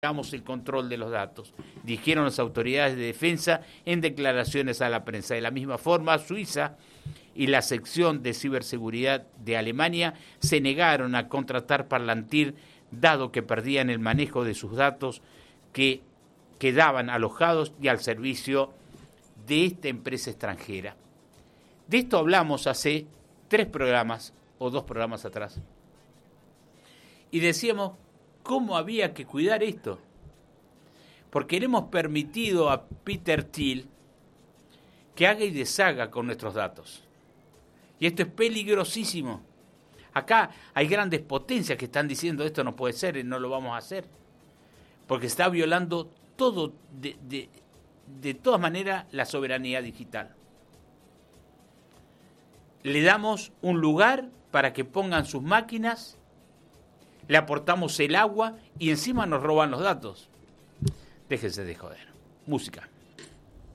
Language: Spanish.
Damos el control de los datos, dijeron las autoridades de defensa en declaraciones a la prensa. De la misma forma, Suiza y la sección de ciberseguridad de Alemania se negaron a contratar Palantir, dado que perdían el manejo de sus datos que quedaban alojados y al servicio de esta empresa extranjera. De esto hablamos hace 3 programas o 2 programas atrás. Y decíamos cómo había que cuidar esto. Porque le hemos permitido a Peter Thiel que haga y deshaga con nuestros datos. Y esto es peligrosísimo. Acá hay grandes potencias que están diciendo esto no puede ser y no lo vamos a hacer. Porque está violando todo, de todas maneras, la soberanía digital. Le damos un lugar para que pongan sus máquinas, le aportamos el agua y encima nos roban los datos. Déjense de joder. Música.